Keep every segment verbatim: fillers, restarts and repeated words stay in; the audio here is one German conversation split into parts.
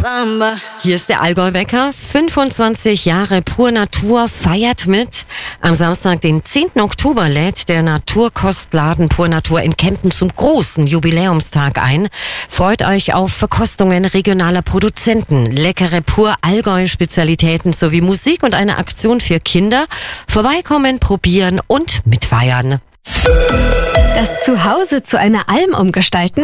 Hier ist der Allgäu-Wecker. fünfundzwanzig Jahre Pur Natur feiert mit. Am Samstag, den zehnten Oktober, lädt der Naturkostladen Pur Natur in Kempten zum großen Jubiläumstag ein. Freut euch auf Verkostungen regionaler Produzenten, leckere Pur-Allgäu-Spezialitäten sowie Musik und eine Aktion für Kinder. Vorbeikommen, probieren und mitfeiern. Das Zuhause zu einer Alm umgestalten?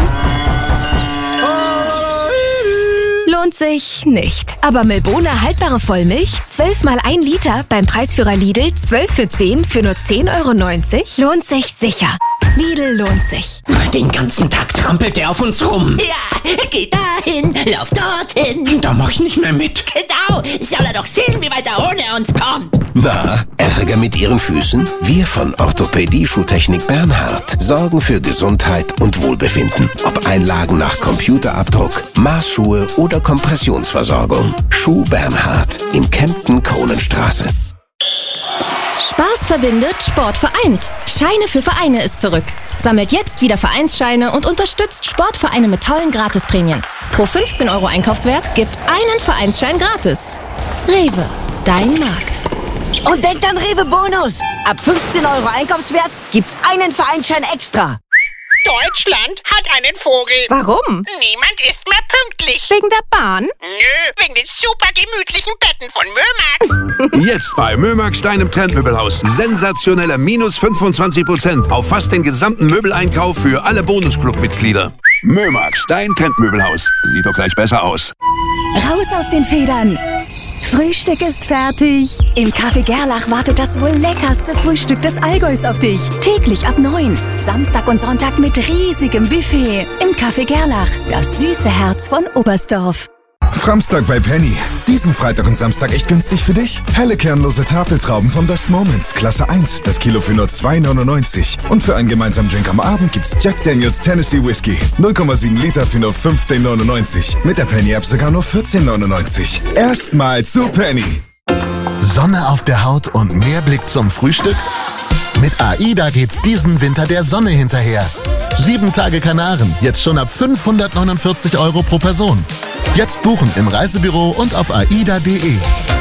Lohnt sich nicht. Aber Milbona haltbare Vollmilch, zwölf mal ein Liter, beim Preisführer Lidl, zwölf für zehn für nur zehn Euro neunzig, lohnt sich sicher. Lidl lohnt sich. Den ganzen Tag trampelt der auf uns rum. Ja, geh dahin, lauf dorthin. Da mach ich nicht mehr mit. Genau, soll er doch sehen, wie weit er ohne uns kommt. Na, Ärger mit Ihren Füßen? Wir von Orthopädie Schuhtechnik Bernhard sorgen für Gesundheit und Wohlbefinden. Ob Einlagen nach Computerabdruck, Maßschuhe oder Kompressionsversorgung. Schuh Bernhard in Kempten Kronenstraße. Spaß verbindet, Sport vereint. Scheine für Vereine ist zurück. Sammelt jetzt wieder Vereinsscheine und unterstützt Sportvereine mit tollen Gratisprämien. Pro fünfzehn Euro Einkaufswert gibt's einen Vereinsschein gratis. Rewe, dein Markt. Und denkt an Rewe Bonus. Ab fünfzehn Euro Einkaufswert gibt's einen Vereinsschein extra. Deutschland hat einen Vogel. Warum? Niemand ist mehr pünktlich. Wegen der Bahn? Nö, wegen den super gemütlichen Betten von Mömax. Jetzt bei Mömax, deinem Trendmöbelhaus. Sensationelle minus fünfundzwanzig Prozent auf fast den gesamten Möbeleinkauf für alle Bonusclub-Mitglieder. Mömax, dein Trendmöbelhaus. Sieht doch gleich besser aus. Raus aus den Federn. Frühstück ist fertig. Im Café Gerlach wartet das wohl leckerste Frühstück des Allgäus auf dich. Täglich ab neun. Samstag und Sonntag mit riesigem Buffet. Im Café Gerlach, das süße Herz von Oberstdorf. Framstag bei Penny. Diesen Freitag und Samstag echt günstig für dich? Helle kernlose Tafeltrauben von Best Moments, Klasse eins, das Kilo für nur zwei neunundneunzig. Und für einen gemeinsamen Drink am Abend gibt's Jack Daniels Tennessee Whiskey, null Komma sieben Liter für nur fünfzehn neunundneunzig. Mit der Penny-App sogar nur vierzehn neunundneunzig. Erstmal zu Penny. Sonne auf der Haut und mehr Blick zum Frühstück? Mit AIDA geht's diesen Winter der Sonne hinterher. Sieben Tage Kanaren, jetzt schon ab fünfhundertneunundvierzig Euro pro Person. Jetzt buchen im Reisebüro und auf aida punkt de.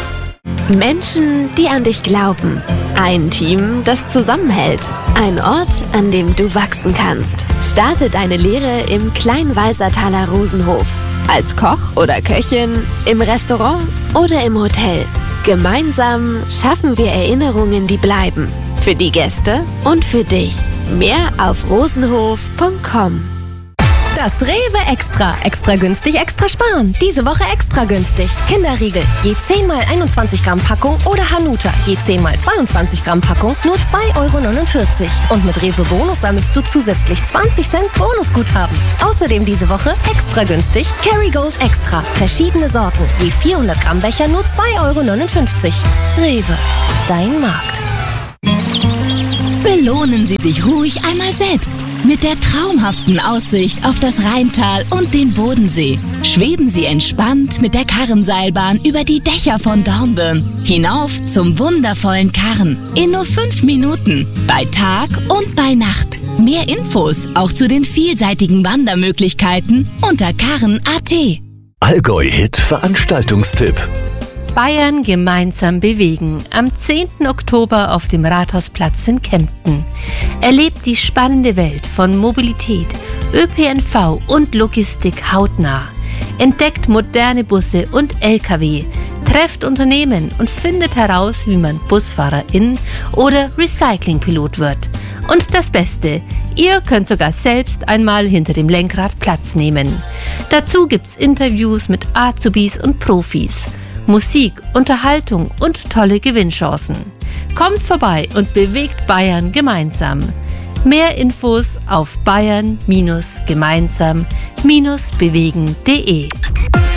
Menschen, die an dich glauben. Ein Team, das zusammenhält. Ein Ort, an dem du wachsen kannst. Starte deine Lehre im Kleinweisertaler Rosenhof. Als Koch oder Köchin, im Restaurant oder im Hotel. Gemeinsam schaffen wir Erinnerungen, die bleiben. Für die Gäste und für dich. Mehr auf rosenhof punkt com. Das Rewe Extra. Extra günstig, extra sparen. Diese Woche extra günstig. Kinderriegel, je zehn mal einundzwanzig Gramm Packung oder Hanuta, je zehn mal zweiundzwanzig Gramm Packung, nur zwei Euro neunundvierzig. Und mit Rewe Bonus sammelst du zusätzlich zwanzig Cent Bonusguthaben. Außerdem diese Woche extra günstig Kerrygold Extra. Verschiedene Sorten, je vierhundert Gramm Becher, nur zwei Euro neunundfünfzig. Rewe, dein Markt. Belohnen Sie sich ruhig einmal selbst. Mit der traumhaften Aussicht auf das Rheintal und den Bodensee schweben Sie entspannt mit der Karrenseilbahn über die Dächer von Dornbirn hinauf zum wundervollen Karren in nur fünf Minuten bei Tag und bei Nacht. Mehr Infos auch zu den vielseitigen Wandermöglichkeiten unter karren punkt at. Allgäu-Hit Veranstaltungstipp. Bayern gemeinsam bewegen. Am zehnten Oktober auf dem Rathausplatz in Kempten. Erlebt die spannende Welt von Mobilität, Ö P N V und Logistik hautnah. Entdeckt moderne Busse und L K W. Trefft Unternehmen und findet heraus, wie man Busfahrerin oder Recyclingpilot wird. Und das Beste, ihr könnt sogar selbst einmal hinter dem Lenkrad Platz nehmen. Dazu gibt's Interviews mit Azubis und Profis. Musik, Unterhaltung und tolle Gewinnchancen. Kommt vorbei und bewegt Bayern gemeinsam. Mehr Infos auf bayern Bindestrich gemeinsam Bindestrich bewegen punkt de.